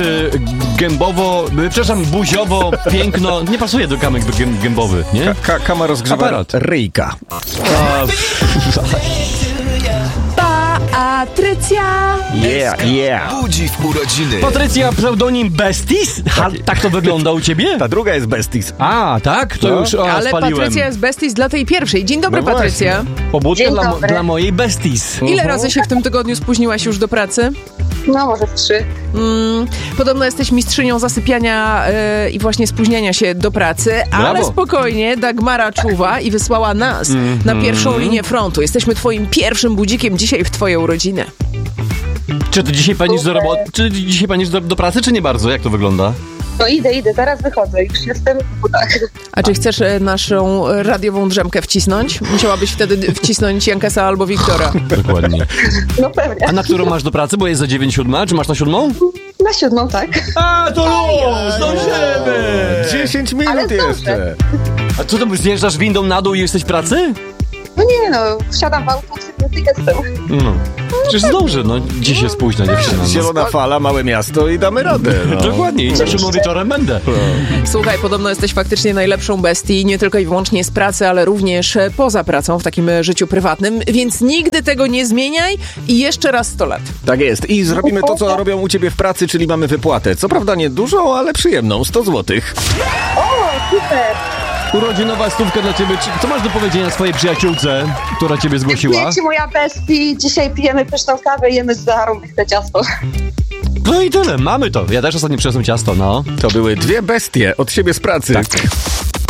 gębowo, przepraszam, buziowo, piękno, nie pasuje do kamek gębowy, nie? Kama rozgrzewa Aparat. ryjka. Patrycja! Yeah. Budzi w urodziny. Patrycja, pseudonim Besties? Tak to wygląda u ciebie? Ta druga jest Besties. A, tak? To już Ale spaliłem. Patrycja jest besties dla tej pierwszej. Dzień dobry, No Patrycja. Pobudka Dzień dla dobry. mojej Besties. Ile razy się w tym tygodniu spóźniłaś już do pracy? No może 3. Podobno jesteś mistrzynią zasypiania i właśnie spóźniania się do pracy, ale Brawo. spokojnie, Dagmara czuwa i wysłała nas na pierwszą linię frontu. Jesteśmy twoim pierwszym budzikiem dzisiaj w twoje urodziny. Czy ty dzisiaj panisz do roboty? Czy dzisiaj panisz do pracy, czy nie bardzo? Jak to wygląda? No idę, zaraz wychodzę. Już jestem w butach. A czy chcesz naszą radiową drzemkę wcisnąć? Musiałabyś wtedy wcisnąć Jankesa albo Wiktora. Dokładnie. No pewnie. A na którą masz do pracy? Bo jest za 9:07, czy masz na 7? Na 7, tak. A, to luz! Zdążymy! 10 minut Ale zdążę. jeszcze. A co to, zjeżdżasz windą na dół i jesteś w pracy? No nie no, wsiadam w auto, i jestem. No. Przecież zdąży, no. Dziś się spóźnia dziewczyna. No. Zielona fala, małe miasto i damy radę. No. Dokładnie, i zeszłym wieczorem będę. Słuchaj, podobno jesteś faktycznie najlepszą bestii, nie tylko i wyłącznie z pracy, ale również poza pracą, w takim życiu prywatnym, więc nigdy tego nie zmieniaj i jeszcze raz 100 lat. Tak jest. I zrobimy to, co robią u ciebie w pracy, czyli mamy wypłatę. Co prawda nie dużą, ale przyjemną. 100 złotych. O, super. Urodzinowa stówka dla ciebie. Co masz do powiedzenia swojej przyjaciółce, która ciebie zgłosiła? Wiecie, moja bestii, dzisiaj pijemy pyszną kawę i jemy zarąbiste ciasto. No i tyle, mamy to. Ja też ostatnio przyniosłem ciasto, no. To były dwie bestie od siebie z pracy. Tak.